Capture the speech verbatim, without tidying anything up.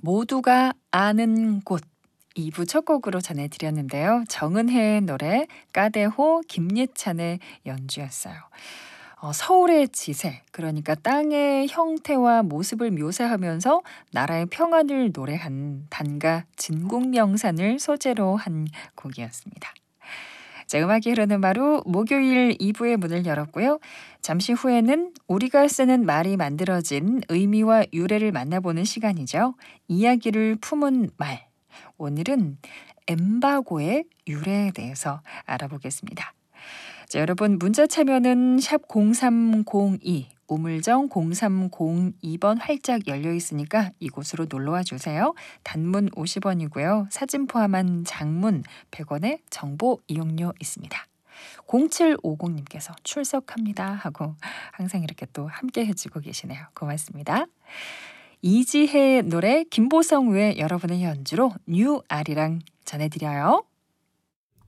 모두가 아는 곳 이 부 첫 곡으로 전해드렸는데요. 정은혜의 노래, 까데호, 김예찬의 연주였어요. 어, 서울의 지세, 그러니까 땅의 형태와 모습을 묘사하면서 나라의 평안을 노래한 단가 진국명산을 소재로 한 곡이었습니다. 자, 음악이 흐르는 마루 목요일 이 부의 문을 열었고요. 잠시 후에는 우리가 쓰는 말이 만들어진 의미와 유래를 만나보는 시간이죠. 이야기를 품은 말. 오늘은 엠바고의 유래에 대해서 알아보겠습니다. 자, 여러분 문자 참여는 샵 공삼공이, 우물정 공삼공이 번 활짝 열려 있으니까 이곳으로 놀러와 주세요. 단문 오십 원이고요. 사진 포함한 장문 백 원의 정보 이용료 있습니다. 공칠오공님께서 출석합니다 하고 항상 이렇게 또 함께 해주고 계시네요. 고맙습니다. 이지혜의 노래 김보성 외 여러분의 연주로 뉴 아리랑 전해드려요.